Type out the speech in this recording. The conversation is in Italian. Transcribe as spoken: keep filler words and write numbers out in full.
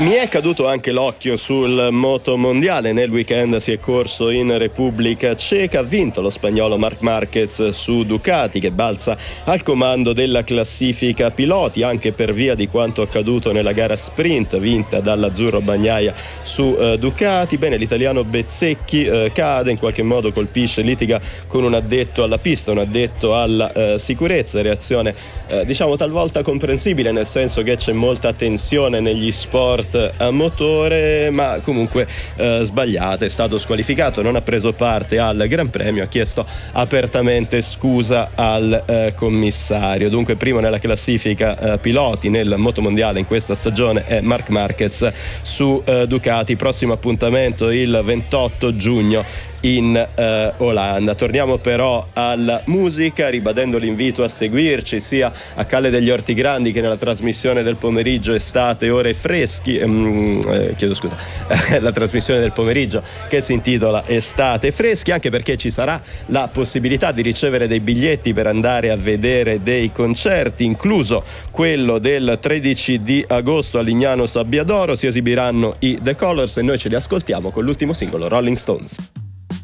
Mi è caduto anche l'occhio sul moto mondiale. Nel weekend si è corso in Repubblica Ceca, ha vinto lo spagnolo Marc Marquez su Ducati, che balza al comando della classifica piloti, anche per via di quanto accaduto nella gara sprint vinta dall'azzurro Bagnaia su eh, Ducati. Bene, l'italiano Bezzecchi eh, cade, in qualche modo colpisce, litiga con un addetto alla pista, un addetto alla eh, sicurezza, reazione eh, diciamo talvolta comprensibile, nel senso che c'è molta tensione negli sport a motore, ma comunque eh, sbagliata. È stato squalificato, non ha preso parte al Gran Premio, ha chiesto apertamente scusa al eh, commissario. Dunque primo nella classifica eh, piloti nel motomondiale in questa stagione è Marc Marquez su eh, Ducati. Prossimo appuntamento il ventotto giugno in eh, Olanda. Torniamo però alla musica, ribadendo l'invito a seguirci sia a Calle degli Orti Grandi che nella trasmissione del pomeriggio Estate Ore Freschi, ehm, eh, chiedo scusa, la trasmissione del pomeriggio che si intitola Estate Freschi, anche perché ci sarà la possibilità di ricevere dei biglietti per andare a vedere dei concerti, incluso quello del tredici di agosto a Lignano Sabbiadoro. Si esibiranno i The Colors e noi ce li ascoltiamo con l'ultimo singolo, Rolling Stones.